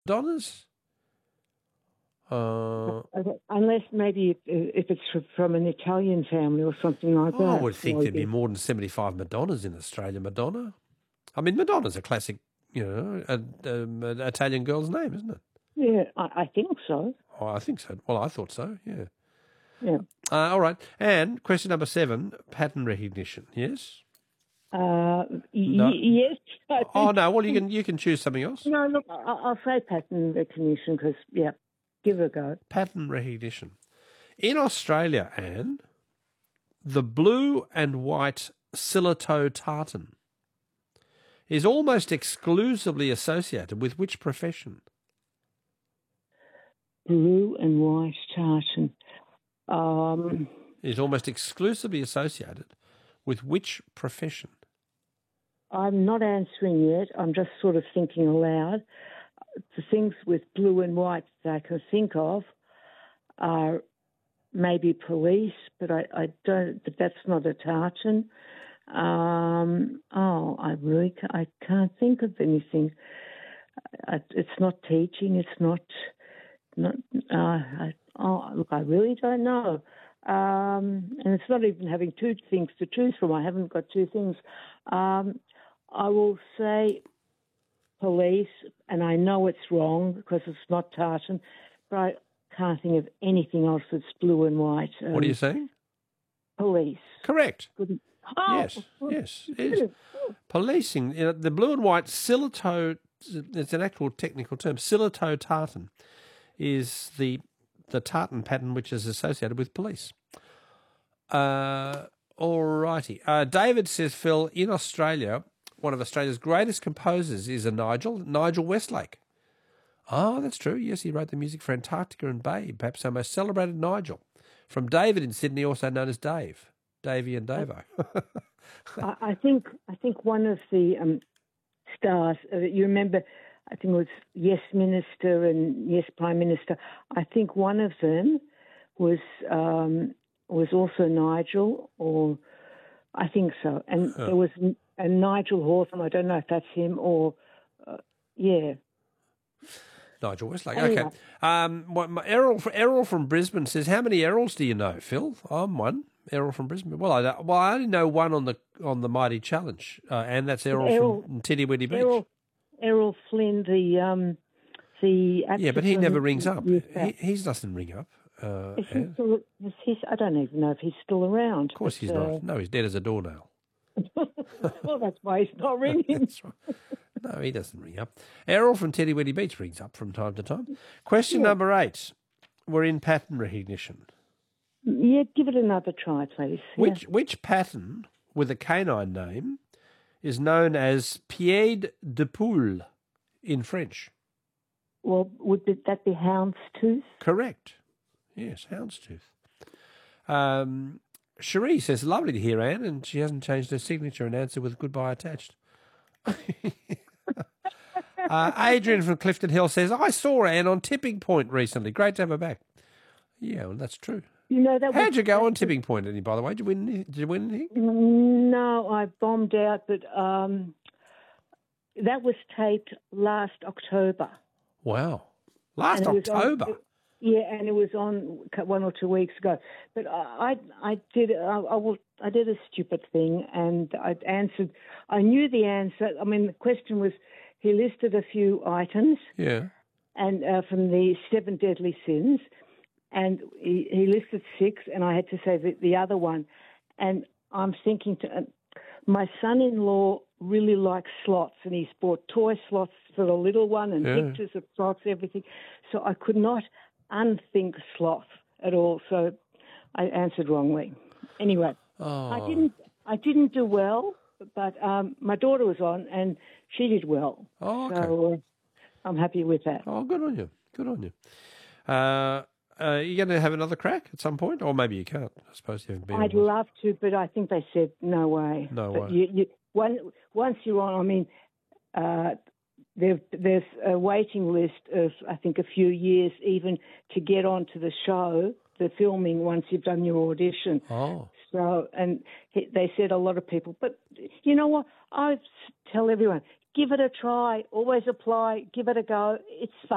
Madonnas? Unless maybe if it's from an Italian family or something like that. I would think there'd be maybe. more than 75 Madonnas in Australia. Madonna. I mean, Madonna's a classic, an Italian girl's name, isn't it? Yeah, I think so. Oh, I think so. Well, I thought so, yeah. Yeah. All right. And question number 7, pattern recognition. Yes? No. Yes. Oh, no. Well, you can choose something else. No, look, I'll say pattern recognition because, yeah, give it a go. Pattern recognition. In Australia, Anne, the blue and white Silito tartan is almost exclusively associated with which profession? Blue and white tartan. Is almost exclusively associated with which profession? I'm not answering yet. I'm just sort of thinking aloud. The things with blue and white that I can think of are maybe police, but I don't. But that's not a tartan. I can't think of anything. It's not teaching. It's not. Look, I really don't know. And it's not even having two things to choose from. I haven't got two things. I will say police, and I know it's wrong because it's not tartan, but I can't think of anything else that's blue and white. What are you saying? Police. Correct. Oh. Yes. It is. Policing, the blue and white Silito, it's an actual technical term, Silito tartan is the tartan pattern which is associated with police. All righty. David says, Phil, in Australia, one of Australia's greatest composers is Nigel Westlake. Oh, that's true. Yes, he wrote the music for Antarctica and Babe, perhaps our most celebrated Nigel. From David in Sydney, also known as Dave. Davey and Davo. I think one of the stars, you remember, I think it was Yes Minister and Yes Prime Minister. I think one of them was also Nigel, or I think so. And there was a Nigel Hawthorne. I don't know if that's him or, yeah. Nigel Westlake. Anyway. Okay. Errol from Brisbane says, "How many Errols do you know, Phil?" I'm one. Errol from Brisbane. Well, I only know one on the Mighty Challenge, and that's Errol from Tiddy-Widdy Beach. Errol Flynn, the actor. Yeah, but he never rings up. He doesn't ring up. Is he still, I don't even know if he's still around. Of course he's not. No, he's dead as a doornail. Well, that's why he's not ringing. That's right. No, he doesn't ring up. Errol from Tiddy-Widdy Beach rings up from time to time. Question number 8. We're in pattern recognition. Yeah, give it another try, please. Which pattern with a canine name is known as pied de poule in French? Well, would that be houndstooth? Correct. Yes, houndstooth. Cherie says, lovely to hear Anne, and she hasn't changed her signature and answer with goodbye attached. Adrian from Clifton Hill says, I saw Anne on Tipping Point recently. Great to have her back. Yeah, well, that's true. How'd you go on Tipping Point, by the way? Did you win anything? No, I bombed out, but that was taped last October. Wow. Last October? And it was on 1 or 2 weeks ago. But I did a stupid thing, and I answered. I knew the answer. I mean, the question was, he listed a few items. Yeah. And from the 7 deadly sins, and he listed 6, and I had to say the other one. And I'm thinking, my son-in-law really likes slots, and he's bought toy slots for the little one and pictures of slots, everything. So I could not unthink sloth at all, so I answered wrongly. Anyway, I didn't do well, but my daughter was on and she did well. Oh, okay. So I'm happy with that. Oh, good on you. Good on you. You going to have another crack at some point, or maybe you can't? I suppose you haven't been. I'd love to, but I think they said no way. No way. Once you're on, I mean. There's a waiting list of, I think, a few years even to get onto the show, the filming, once you've done your audition. Oh. So, and they said a lot of people, but you know what? I tell everyone, give it a try, always apply, give it a go. It's fun.